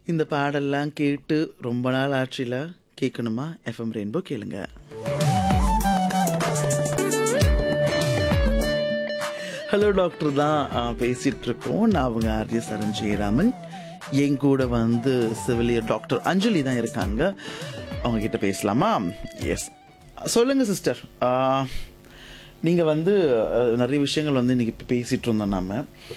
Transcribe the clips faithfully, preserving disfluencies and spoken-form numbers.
இந்த பாடல்லாம் கேட்டு ரொம்ப நாள் ஆச்சுல, கேட்கணுமா? எஃப்எம் ரெயின்போ கேளுங்க. ஹலோ டாக்டர் தான் பேசிகிட்டு இருக்கோம். நான் அவங்க ஆர்ஜே சரண் ஜெயராமன். என் கூட வந்து சிவிலியர் டாக்டர் அஞ்சலி தான் இருக்காங்க. அவங்க கிட்ட பேசலாமா? எஸ், சொல்லுங்கள் சிஸ்டர். நீங்கள் வந்து நிறைய விஷயங்கள் வந்து இன்றைக்கி பேசிகிட்டு இருந்தோம். நாம்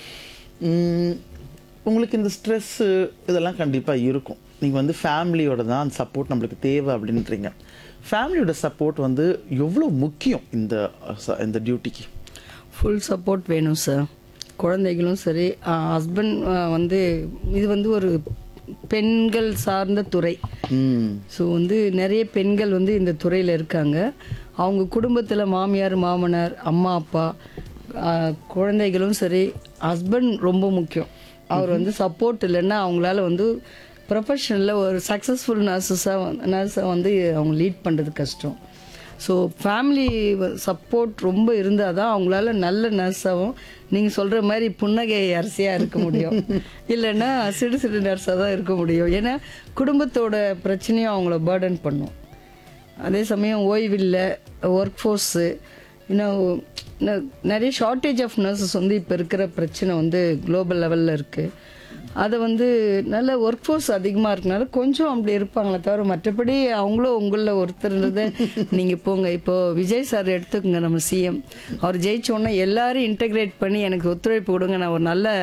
உங்களுக்கு இந்த ஸ்ட்ரெஸ்ஸு இதெல்லாம் கண்டிப்பாக இருக்கும். நீங்கள் வந்து ஃபேமிலியோட தான் அந்த சப்போர்ட் நம்மளுக்கு தேவை அப்படின்றீங்க. ஃபேமிலியோட சப்போர்ட் வந்து எவ்வளோ முக்கியம் இந்த இந்த டியூட்டிக்கு? ஃபுல் சப்போர்ட் வேணும் சார். குழந்தைகளும் சரி, ஹஸ்பண்ட் வந்து இது வந்து ஒரு பெண்கள் சார்ந்த துறை. ஸோ வந்து நிறைய பெண்கள் வந்து இந்த துறையில் இருக்காங்க. அவங்க குடும்பத்தில் மாமியார், மாமனார், அம்மா, அப்பா, குழந்தைகளும் சரி, ஹஸ்பண்ட் ரொம்ப முக்கியம். அவர் வந்து சப்போர்ட் இல்லைன்னா அவங்களால வந்து ப்ரொஃபஷனலில் ஒரு சக்ஸஸ்ஃபுல் நர்ஸஸாக நர்ஸை வந்து அவங்க லீட் பண்ணுறது கஷ்டம். ஸோ ஃபேமிலி சப்போர்ட் ரொம்ப இருந்தால் தான் அவங்களால நல்ல நர்ஸாகவும், நீங்கள் சொல்கிற மாதிரி புன்னகை அரசியாக இருக்க முடியும். இல்லைன்னா சிடு சிடு நர்ஸாக தான் இருக்க முடியும். ஏன்னா குடும்பத்தோட பிரச்சனையும் அவங்கள பேர்டன் பண்ணும். அதே சமயம் ஓய்வில்லை, ஒர்க் ஃபோர்ஸு, இன்னும் நிறைய ஷார்ட்டேஜ் ஆஃப் நர்சஸ் வந்து இப்போ இருக்கிற பிரச்சனை வந்து குளோபல் லெவலில் இருக்குது. அதை வந்து நல்ல ஒர்க் ஃபோர்ஸ் அதிகமாக இருக்கனால கொஞ்சம் அப்படி இருப்பாங்களே தவிர, மற்றபடி அவங்களும் உங்களில் ஒருத்தர்ன்றதை நீங்கள் போங்க. இப்போது விஜய் சார் எடுத்துக்கோங்க, நம்ம சிஎம். அவர் ஜெயிச்சோன்னா எல்லாரும் இன்டகிரேட் பண்ணி எனக்கு ஒத்துழைப்பு கொடுங்க, நான் ஒரு நல்ல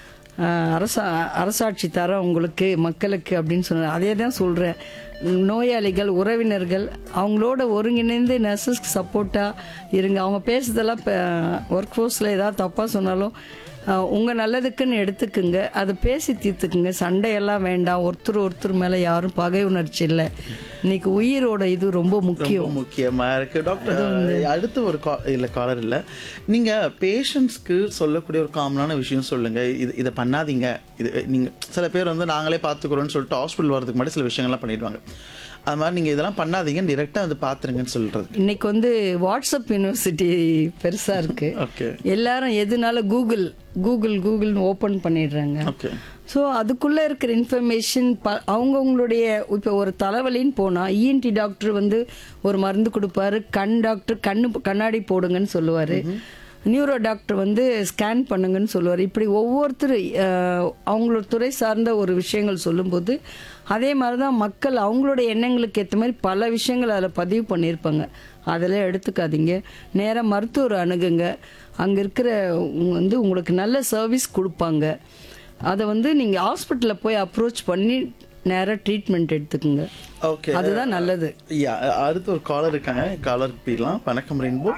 அரசா அரசாட்சி தரேன் உங்களுக்கு, மக்களுக்கு அப்படின்னு சொன்னார். அதே தான் சொல்கிறேன். நோயாளிகள், உறவினர்கள் அவங்களோட ஒருங்கிணைந்து நர்சஸ்க்கு சப்போர்ட்டாக இருங்க. அவங்க பேசுறதெல்லாம் இப்போ ஒர்க் ஃபோர்ஸில் ஏதாவது தப்பாக சொன்னாலும் உங்கள் நல்லதுக்குன்னு எடுத்துக்குங்க, அதை பேசி தீர்த்துக்குங்க. சண்டையெல்லாம் வேண்டாம். ஒருத்தர் ஒருத்தர் மேலே யாரும் பகை உணர்ச்சி இல்லை. இன்னைக்கு உயிரோட இது ரொம்ப முக்கியம் முக்கியமாக இருக்குது டாக்டர். அடுத்து ஒரு கா இல்லை காலர் இல்லை, நீங்கள் பேஷண்ட்ஸ்க்கு சொல்லக்கூடிய ஒரு காமனான விஷயம் சொல்லுங்கள். இது இதை பண்ணாதீங்க. இது நீங்கள் சில பேர் வந்து நாங்களே பார்த்துக்குறோன்னு சொல்லிட்டு ஹாஸ்பிட்டல் வரதுக்கு முன்னாடி சில விஷயங்கள்லாம் பண்ணிடுவாங்க. அது மாதிரி நீங்கள் இதெல்லாம் பண்ணாதீங்க, டிரெக்டாக வந்து பார்த்துருங்கன்னு சொல்கிறது. இன்னைக்கு வந்து வாட்ஸ்அப் யூனிவர்சிட்டி பெருசாக இருக்குது. ஓகே, எல்லாரும் எதுனால கூகுள் கூகுள் கூகுள்னு ஓப்பன் பண்ணிடுறாங்க. ஓகே. ஸோ அதுக்குள்ளே இருக்கிற இன்ஃபர்மேஷன் ப அவங்கவுங்களுடைய இப்போ ஒரு தலைவலின்னு போனால் இஎன்டி டாக்டர் வந்து ஒரு மருந்து கொடுப்பாரு, கண் டாக்டர் கண்ணு கண்ணாடி போடுங்கன்னு சொல்லுவார், நியூரோ டாக்டர் வந்து ஸ்கேன் பண்ணுங்கன்னு சொல்லுவார். இப்படி ஒவ்வொருத்தர் அவங்களோட துறை சார்ந்த ஒரு விஷயங்கள் சொல்லும்போது அதே மாதிரி தான் மக்கள் அவங்களோட எண்ணங்களுக்கு ஏற்ற மாதிரி பல விஷயங்கள் அதில் பதிவு பண்ணியிருப்பாங்க. அதெல்லாம் எடுத்துக்காதீங்க, நேராக மருத்துவர் அணுகுங்க. அங்கே இருக்கிற வந்து உங்களுக்கு நல்ல சர்வீஸ் கொடுப்பாங்க. அதை வந்து நீங்கள் ஹாஸ்பிட்டலில் போய் அப்ரோச் பண்ணி நேராக ட்ரீட்மெண்ட் எடுத்துக்கோங்க. ஓகே, அதுதான் நல்லது. அடுத்து ஒரு காலர் இருக்காங்க, காலர் போயிடலாம். வணக்கம் ரெயின்போ.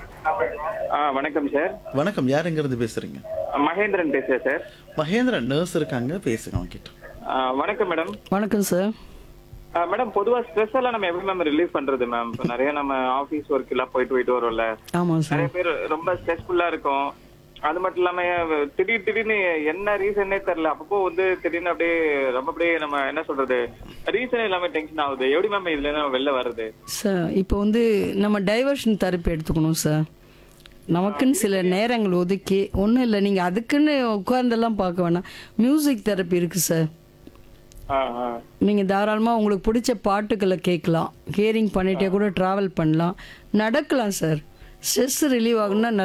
வணக்கம் சார். வணக்கம், யார் எங்கிருந்து பேசுறீங்க? மகேந்திரன் பேசுறேன் சார். மகேந்திரன் நர்ஸ் இருக்காங்க, பேசுங்க அவங்க கிட்ட. வணக்கம் மேடம். வணக்கம் சார். மேடம், பொதுவா ஸ்ட்ரெஸ் எல்லாம் நம்ம எப்படி மேம் ரிலீவ் பண்றது மேம்? நிறைய நம்ம ஆபீஸ் ஒர்க் எல்லாம் போயிட்டு போயிட்டு வரோம்ல, நிறைய பேர் ரொம்ப ஸ்ட்ரெஸ்ஃபுல்லா இருக்கும். அது மட்டும் இல்லாம திடீர் திடீர்னு என்ன ரீசனே தெரியல, அப்பப்போ வந்து திடீர்னு அப்படியே ரொம்ப அப்படியே நம்ம என்ன சொல்றது ரீசனே இல்லாம டென்ஷன் ஆகுது. எப்படி மேம் இதுல நம்ம வெளில வருது? சார் இப்போ வந்து நம்ம டைவர்ஷன் தெரப்பி எடுத்துக்கணும் சார். நமக்குன்னு சில நேரங்கள் ஒதுக்கி, ஒன்றும் இல்லை, நீங்கள் அதுக்குன்னு உட்கார்ந்தெல்லாம் பார்க்க வேணாம். மியூசிக் தெரப்பி இருக்குது சார். நீங்கள் தாராளமாக உங்களுக்கு பிடிச்ச பாட்டுக்களை கேட்கலாம், ஹியரிங் பண்ணிகிட்டே கூட ட்ராவல் பண்ணலாம், நடக்கலாம் சார். ஸ்ட்ரெஸ் ரிலீவ் ஆகுன்னா